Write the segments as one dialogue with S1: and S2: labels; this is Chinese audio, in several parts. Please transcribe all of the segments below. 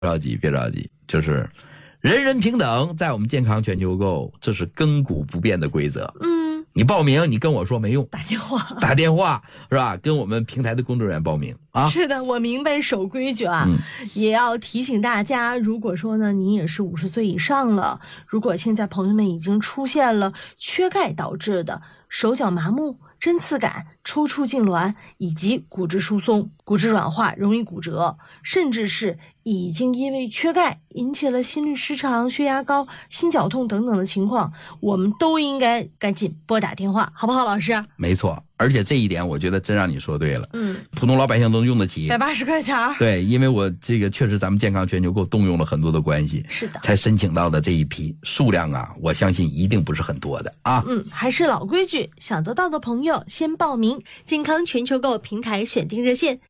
S1: 着急，别着急，就是人人平等，在我们健康全球购，这是亘古不变的规则。你报名，你跟我说没用，打电话是吧？跟我们平台的工作人员报名啊。
S2: 是的，我明白守规矩啊，也要提醒大家，如果说呢，您也是50岁以上了，如果现在朋友们已经出现了缺钙导致的手脚麻木、针刺感、抽搐痉挛以及骨质疏松、骨质软化、容易骨折，甚至是已经因为缺钙引起了心律失常、血压高、心绞痛等等的情况，我们都应该赶紧拨打电话，好不好，老师？
S1: 没错，而且这一点我觉得真让你说对了。普通老百姓都用得起
S2: 180块钱。
S1: 对，因为我这个确实咱们健康全球购动用了很多的关系，
S2: 是的，
S1: 才申请到的这一批数量啊，我相信一定不是很多的啊。
S2: 还是老规矩，想得到的朋友先报名健康全球购平台选定热线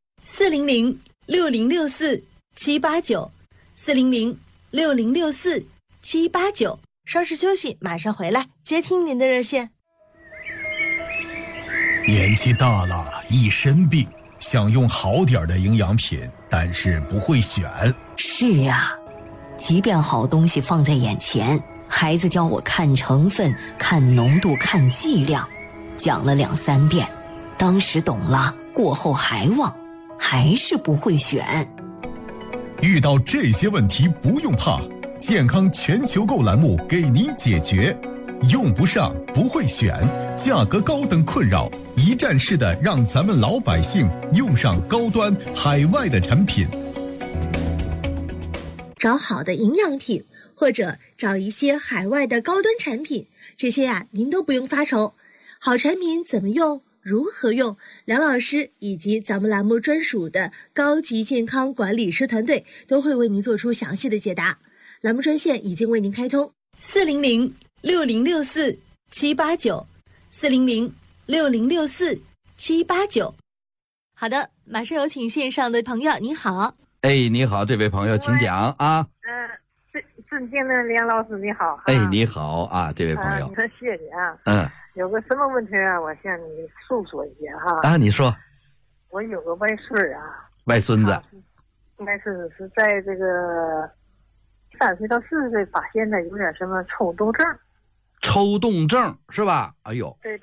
S2: 400-6064-789，400-6064-789。稍事休息，马上回来接听您的热线。
S3: 年纪大了，一身病，想用好点的营养品，但是不会选。
S4: 是啊，即便好东西放在眼前，孩子教我看成分、看浓度、看剂量，讲了2、3遍，当时懂了，过后还忘，还是不会选。
S3: 遇到这些问题不用怕，健康全球购栏目给您解决。用不上，不会选，价格高等困扰，一站式的让咱们老百姓用上高端海外的产品。
S2: 找好的营养品，或者找一些海外的高端产品，这些呀，您都不用发愁。好产品怎么用，如何用，梁老师以及咱们栏目专属的高级健康管理师团队都会为您做出详细的解答。栏目专线已经为您开通，400-6064-789，400-6064-789。好的，马上有请线上的朋友，你好。
S1: 你好，这位朋友请讲啊。
S5: 尊敬的梁老师你好。
S1: 你好啊，这位朋友。
S5: 谢谢你啊。有个什么问题啊，我向你诉说一下哈。
S1: 你说。
S5: 我有个外孙啊。
S1: 外孙子。
S5: 应该是在这个3岁到4岁发现的有点什么抽动症。
S1: 抽动症是吧？哎呦。
S5: 对。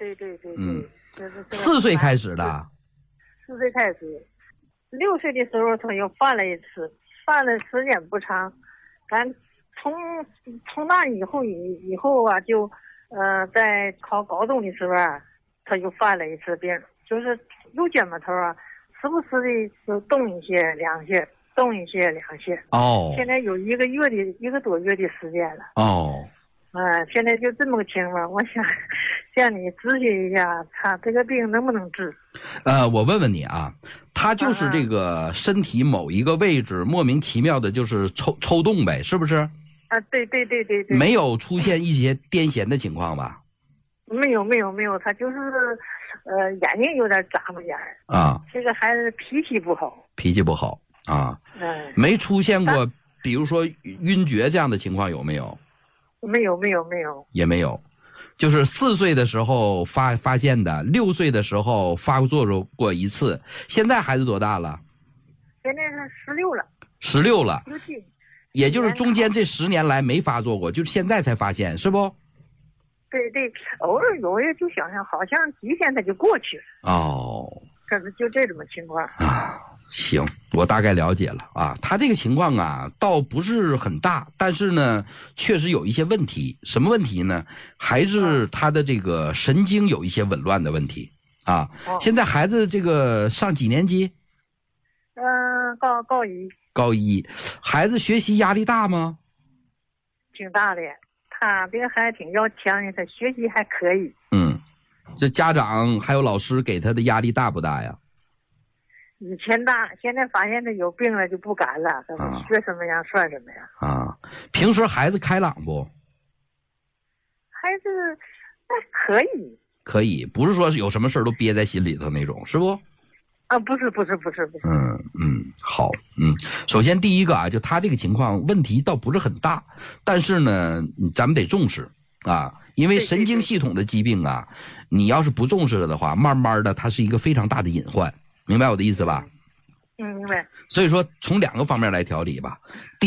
S1: 4岁开始的。
S5: 4岁开始，6岁的时候他又犯了一次，犯了时间不长，咱从那以后啊，就在考高中的时候啊，他又犯了一次病，就是右肩膀头啊，时不时的就动一些两些，动一些两些。现在有1个多月的时间了。现在就这么个情况，我想向你咨询一下，他这个病能不能治？
S1: 我问问你啊，他就是这个身体某一个位置莫名其妙的，就是抽动呗，是不是？
S5: 对。
S1: 没有出现一些癫痫的情况吧？
S5: 没有，他就是眼睛有点眨巴眼
S1: 啊。
S5: 这个孩子脾气不好
S1: 啊。没出现过，比如说晕厥这样的情况有没有？
S5: 没有，
S1: 也没有，就是4岁的时候发现的，6岁的时候发作过一次。现在孩子多大了？
S5: 现在是16了。
S1: 16了，也就是中间这10年来没发作过，就是现在才发现，是不？
S5: 对，偶尔有也就想好像几天他就过去了。可是就这种情况
S1: 啊。行，我大概了解了啊。他这个情况啊，倒不是很大，但是呢，确实有一些问题。什么问题呢？还是他的这个神经有一些紊乱的问题啊。现在孩子这个上几年级？
S5: 高一。
S1: 高一，孩子学习压力大吗？
S5: 挺大的，他这个还挺要强的，他学习还可以。
S1: 这家长还有老师给他的压力大不大呀？
S5: 以前大，现在发现他有病了就不敢了，学什么样算什么样。
S1: 平时孩子开朗不？
S5: 孩子还
S1: 可以，不是说有什么事都憋在心里头那种，是不？
S5: 不是。
S1: 好，首先第一个啊，就他这个情况问题倒不是很大，但是呢，咱们得重视啊，因为神经系统的疾病啊，你要是不重视了的话，慢慢的它是一个非常大的隐患。明白我的意思吧？
S5: 明白。
S1: 所以说从2个方面来调理吧。